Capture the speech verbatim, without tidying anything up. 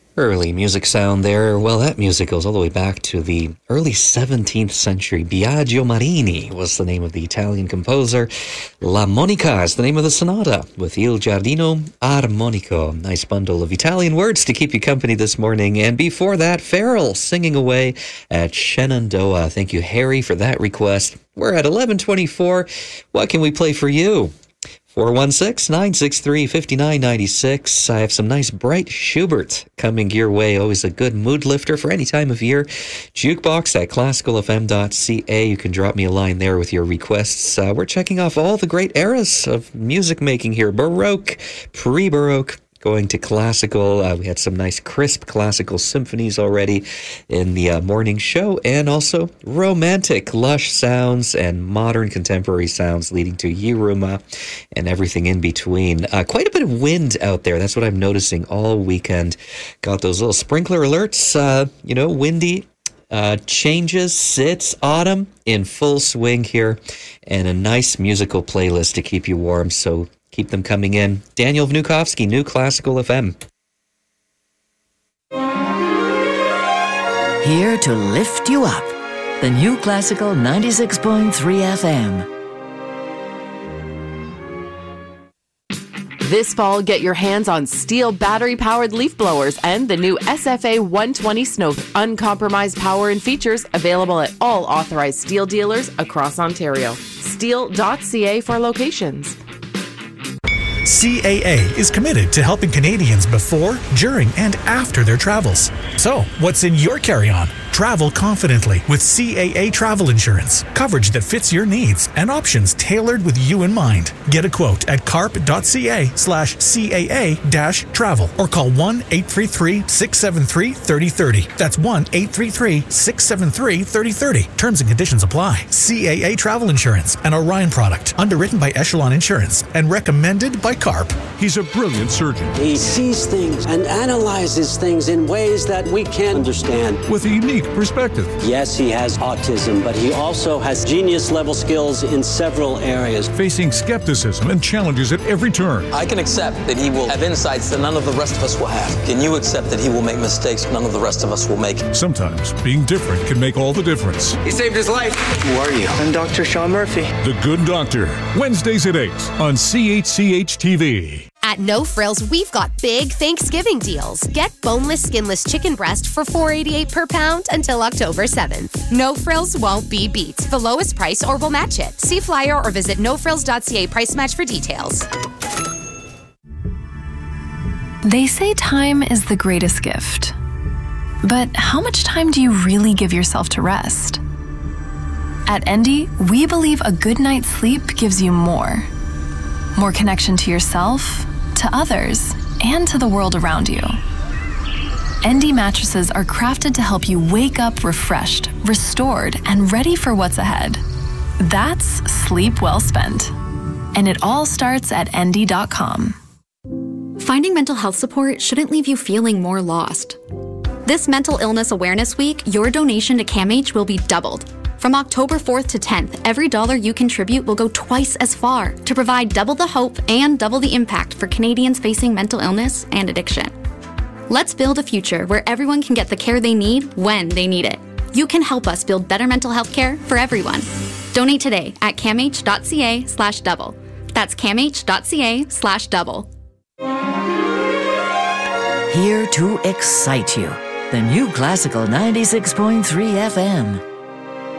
Early music sound there. Well, that music goes all the way back to the early seventeenth century. Biagio Marini was the name of the Italian composer. La Monica is the name of the sonata with Il Giardino Armonico. Nice bundle of Italian words to keep you company this morning. And before that, Farrell singing away at Shenandoah. Thank you, Harry, for that request. We're at eleven twenty-four. What can we play for you? four one six, nine six three, five nine nine six. I have some nice bright Schubert coming your way. Always a good mood lifter for any time of year. Jukebox at classical f m dot c a. You can drop me a line there with your requests. Uh, we're checking off all the great eras of music making here. Baroque, pre-Baroque, going to classical. Uh, we had some nice crisp classical symphonies already in the uh, morning show, and also romantic, lush sounds and modern contemporary sounds leading to Yiruma and everything in between. Uh, quite a bit of wind out there. That's what I'm noticing all weekend. Got those little sprinkler alerts, uh, you know, windy. Uh, changes. It's autumn in full swing here, and a nice musical playlist to keep you warm. So keep them coming in. Daniel Vnukovsky, New Classical F M. Here to lift you up. The New Classical ninety-six point three F M. This fall, get your hands on STIHL battery-powered leaf blowers and the new S F A one twenty Snow. Uncompromised power and features available at all authorized STIHL dealers across Ontario. stihl dot c a for locations. C A A is committed to helping Canadians before, during, and after their travels. So, what's in your carry-on? Travel confidently with C A A travel insurance. Coverage that fits your needs and options tailored with you in mind. Get a quote at carp dot c a slash C A A dash travel or call one eight three three, six seven three, three oh three oh. That's one eight three three, six seven three, three oh three oh. Terms and conditions apply. C A A Travel Insurance, an Orion product, underwritten by Echelon Insurance and recommended by CARP. He's a brilliant surgeon. He sees things and analyzes things in ways that we can't understand. With a unique perspective. Yes, he has autism, but he also has genius-level skills in several areas. Facing skepticism and challenges at every turn. I can accept that he will have insights that none of the rest of us will have. Can you accept that he will make mistakes none of the rest of us will make? Sometimes being different can make all the difference. He saved his life. Who are you? I'm Doctor Sean Murphy. The Good Doctor. Wednesdays at eight on C H C H T V. At No Frills, we've got big Thanksgiving deals. Get boneless, skinless chicken breast for four dollars and eighty-eight cents per pound until October seventh. No Frills won't be beat. The lowest price or we'll match it. See flyer or visit no frills dot c a price match for details. They say time is the greatest gift. But how much time do you really give yourself to rest? At Endy, we believe a good night's sleep gives you more. More connection to yourself, to others, and to the world around you. Endy mattresses are crafted to help you wake up refreshed, restored, and ready for what's ahead. That's sleep well spent. And it all starts at endy dot com. Finding mental health support shouldn't leave you feeling more lost. This Mental Illness Awareness Week, your donation to CAMH will be doubled. From October fourth to tenth, every dollar you contribute will go twice as far to provide double the hope and double the impact for Canadians facing mental illness and addiction. Let's build a future where everyone can get the care they need when they need it. You can help us build better mental health care for everyone. Donate today at camh dot c a slash double. That's camh dot c a slash double. Here to excite you. The New Classical ninety-six point three F M.